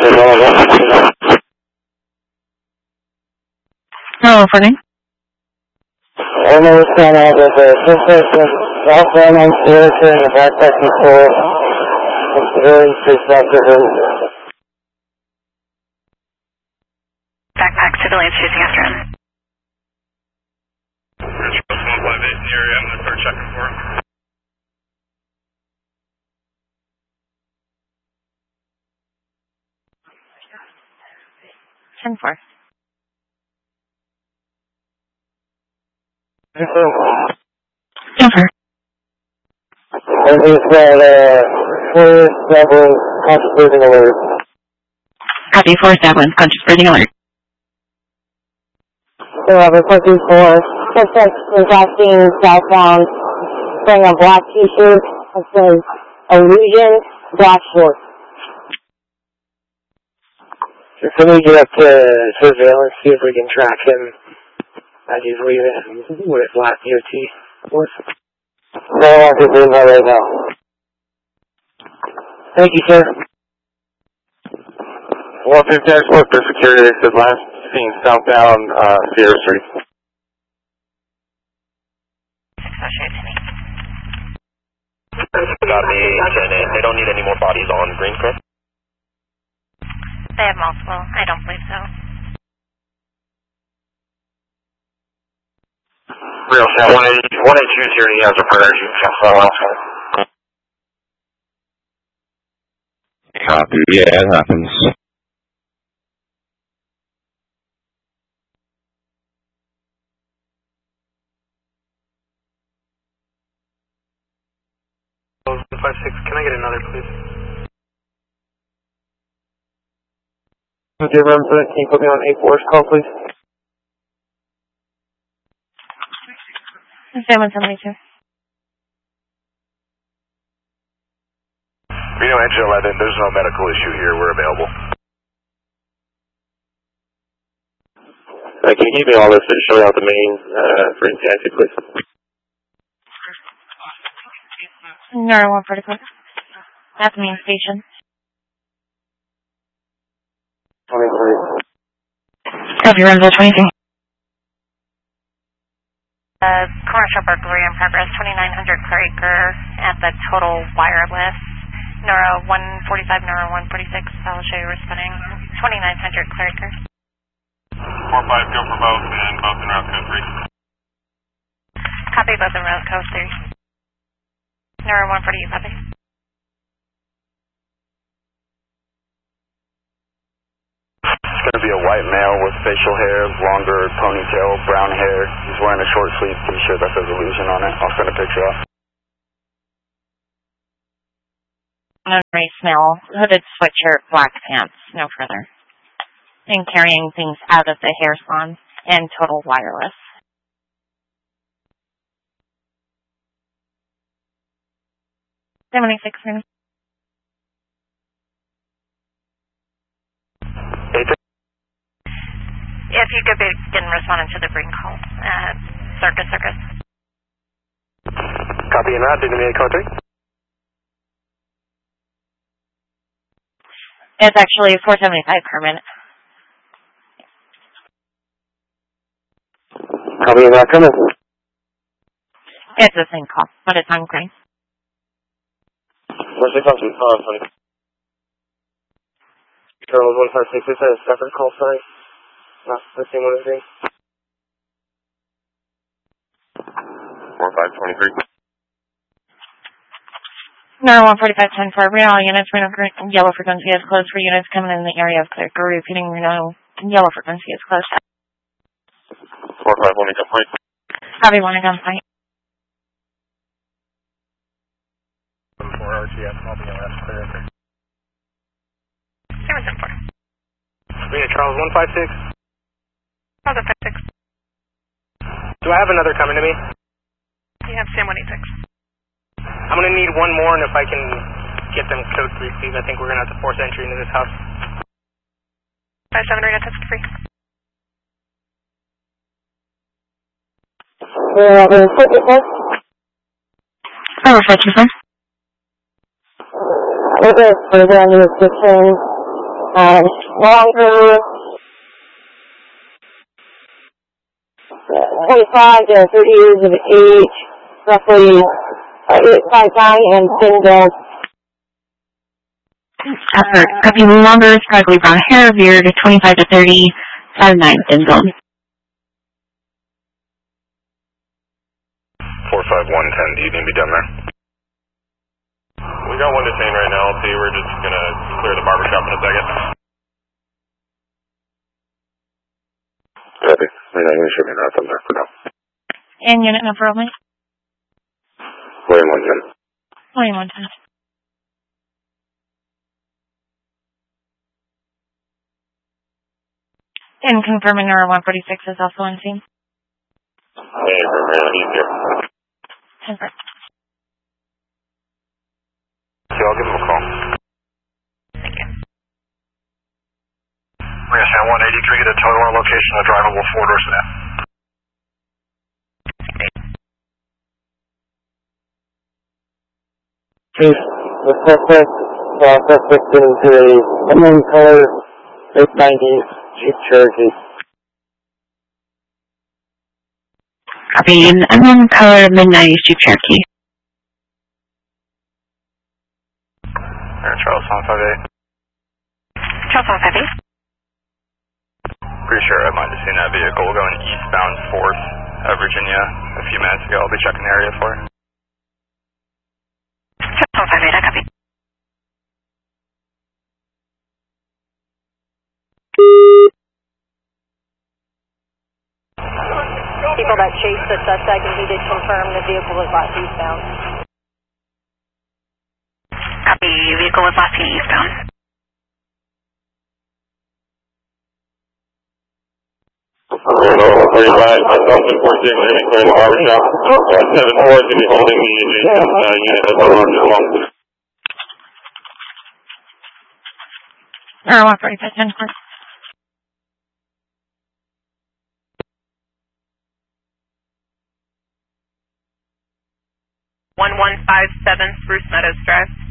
Hello, Ferdinand. I know what's going on with the system. Also, I'm on Sierra in the backpack control. It's very perspective. Backpack, civilians chasing after him. Bridge 158 in the area. I'm going to start checking for him. 10-4. Over. And he's got 4 several conscious alert. Copy 4-7, conscious breathing alert. So I'm reporting for suspect is acting southbound, wearing a black t-shirt that says Illusion Black Shorts. Can we get up to surveillance, see if we can track him as he's leaving with black DOT? No, I want to do that right now. Thank you, sir. 150, I just looked for security. They said last seen southbound Sierra Street. Got me, and they don't need any more bodies on Greencrest. They have multiple. I don't believe so. Real shot, 182's here, he has a prayer. You can follow else. Copy, yeah, it happens. Can I get another, please? Okay, Ram, can you put me on 8-4's call, please? 772. Reno Engine 11, there's no medical issue here. We're available. Can you give me all this and show me out the main for intact, please? Nora 144. That's the main station. 23. Copy, Renzo 23. Commercial burglary in progress, 2900 Clariker at the Total Wireless. Nora 145, Nora 146, Palaszczuk responding. 2900 Clariker. 4-5, go for both, and both in route code 3. Copy, both in route code 3. Nora 148, copy. It's going to be a white male with facial hair, longer ponytail, brown hair. He's wearing a short sleeve t-shirt that says Illusion on it. I'll send a picture off. Gray smell, hooded sweatshirt, black pants, no further. And carrying things out of the hair salon and Total Wireless. 76 minutes. If you could begin responding to the green call, Circus. Copy and that, Dignity code 3. It's actually 475 per minute. Copy that, come in. It's the same call, but it's on green. Where's the customer? Funny. Charles 156, is that a separate call, sorry? Not the same one as me? 4523. No, 145, 10-4. Reno units, Reno yellow frequency is closed for units coming in the area of Clariker. Repeating, Reno yellow frequency is closed. 45 gunfight. Copy, 1 gunfight. 4 RTF, I'll be in last Clariker. 774. Reno Charles 156. How's it 56? Do I have another coming to me? You have Sam 186. I'm going to need one more, and if I can get them code 3, please. I think we're going to have to force entry into this house. 57 Reno, test free. Over 54. Okay, further on the restriction, longer 25 to 30 years of age, roughly 5 high and thin build. Effort. Copy longer, scraggly brown hair, beard, 25 to 30, 5'9", thin build. 45110, do you need to be done there? We got one detained right now, LT. We're just going to clear the barbershop in a second. Copy. We're not going to show me nothing there for now. And unit number only? William 110. William 110. And confirming number 146 is also on scene. Hey, we're really here. Confirmed. Okay, I'll give him a call. Thank you. We're going to send 183, get a total on location, a drivable 4-door sedan. Chief, the suspect into a lemon color late 90s Jeep Cherokee. Copy. Lemon color mid-90s Jeep Cherokee. Charles 158. Charles 158. Pretty sure I might have seen that vehicle going eastbound 4th of Virginia a few minutes ago. I'll be checking the area for it. Charles 158, I copy. People that chased the suspect, and he did confirm the vehicle was last eastbound. Copy. Vehicle was last seen eastbound. Hello, 45, myself and 14, we're going to clear the barbershop. 74 is going to be holding the unit as the road is long. Or 145, 10 clear. 1157 Spruce Meadows Drive.